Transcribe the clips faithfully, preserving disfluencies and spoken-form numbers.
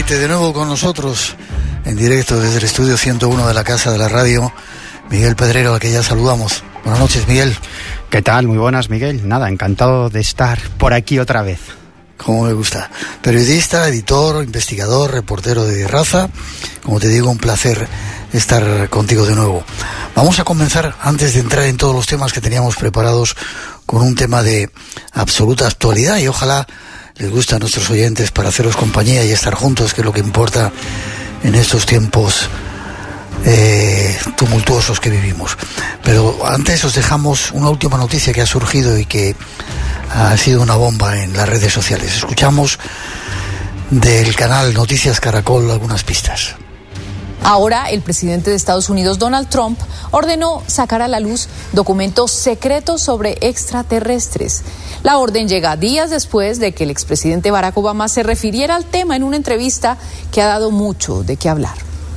repite de nuevo con nosotros en directo desde el estudio ciento uno de la Casa de la Radio, Miguel Pedrero, al que ya saludamos. Buenas noches, Miguel. ¿Qué tal? Muy buenas, Miguel. Nada, encantado de estar por aquí otra vez. Como me gusta. Periodista, editor, investigador, reportero de raza. Como te digo, un placer estar contigo de nuevo. Vamos a comenzar, antes de entrar en todos los temas que teníamos preparados, con un tema de absoluta actualidad, y ojalá les guste a nuestros oyentes para haceros compañía y estar juntos, que es lo que importa en estos tiempos eh, tumultuosos que vivimos. Pero antes os dejamos una última noticia que ha surgido y que ha sido una bomba en las redes sociales. Escuchamos del canal Noticias Caracol algunas pistas. Ahora, el presidente de Estados Unidos, Donald Trump, ordenó sacar a la luz documentos secretos sobre extraterrestres. La orden llega días después de que el expresidente Barack Obama se refiriera al tema en una entrevista que ha dado mucho de qué hablar.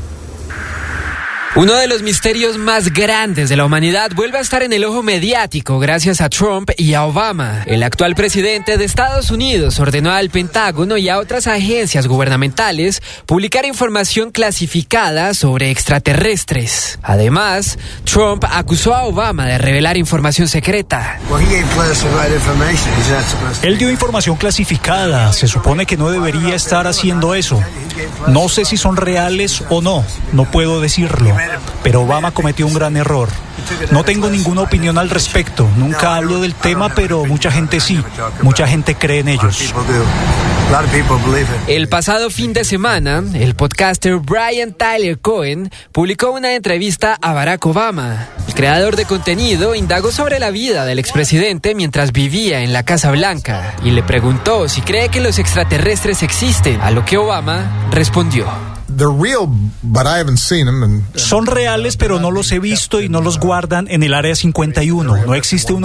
Uno de los misterios más grandes de la humanidad vuelve a estar en el ojo mediático gracias a Trump y a Obama. El actual presidente de Estados Unidos ordenó al Pentágono y a otras agencias gubernamentales publicar información clasificada sobre extraterrestres. Además, Trump acusó a Obama de revelar información secreta. Él dio información clasificada. Se supone que no debería estar haciendo eso. No sé si son reales o no. No puedo decirlo. Pero Obama cometió un gran error. No tengo ninguna opinión al respecto. Nunca hablo del tema, pero mucha gente sí. Mucha gente cree en ellos. El pasado fin de semana, el podcaster Brian Tyler Cohen publicó una entrevista a Barack Obama. El creador de contenido indagó sobre la vida del expresidente mientras vivía en la Casa Blanca y le preguntó si cree que los extraterrestres existen, a lo que Obama respondió: Son reales, pero no los he visto y no los guardan en el Área cincuenta y uno. No existe una